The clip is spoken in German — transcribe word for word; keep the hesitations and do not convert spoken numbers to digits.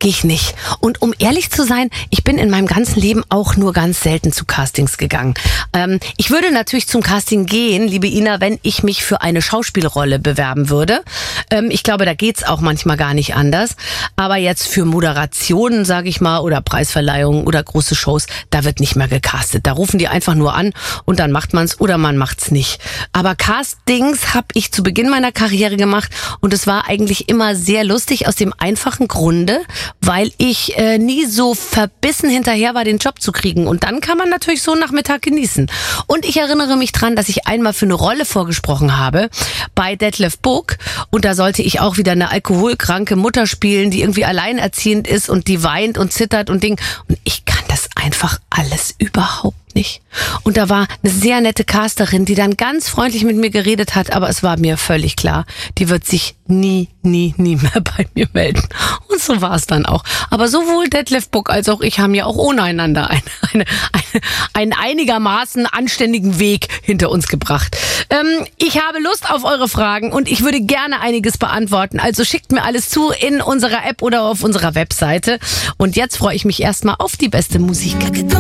gehe ich nicht. Und um ehrlich zu sein, ich bin in meinem ganzen Leben auch nur ganz selten zu Castings gegangen. Ähm, ich würde natürlich zum Casting gehen, liebe Ina, wenn ich mich für eine Schauspielrolle bewerben würde. Ähm, ich glaube, da geht's auch manchmal gar nicht anders. Aber jetzt für Moderationen, sage ich mal, oder Preisverleihungen oder große Shows, da wird nicht mehr gecastet. Da rufen die einfach nur an und dann macht man's oder man macht's nicht. Aber Castings habe ich zu Beginn meiner Karriere gemacht und es war eigentlich immer sehr lustig aus dem einfachen Grunde, weil ich äh, nie so verbissen hinterher war, den Job zu kriegen. Und dann kann man natürlich so einen Nachmittag genießen. Und ich erinnere mich dran, dass ich einmal für eine Rolle vorgesprochen habe bei Detlef Book. Und da sollte ich auch wieder eine alkoholkranke Mutter spielen, die irgendwie alleinerziehend ist und die weint und zittert und Ding. Und ich kann das einfach alles überhaupt nicht. Und da war eine sehr nette Casterin, die dann ganz freundlich mit mir geredet hat, aber es war mir völlig klar, die wird sich nie, nie, nie mehr bei mir melden. Und so war es dann auch. Aber sowohl Detlef Book als auch ich haben ja auch ohne einander eine, eine, eine, einen einigermaßen anständigen Weg hinter uns gebracht. Ähm, ich habe Lust auf eure Fragen und ich würde gerne einiges beantworten. Also schickt mir alles zu in unserer App oder auf unserer Webseite. Und jetzt freue ich mich erstmal auf die beste Musik.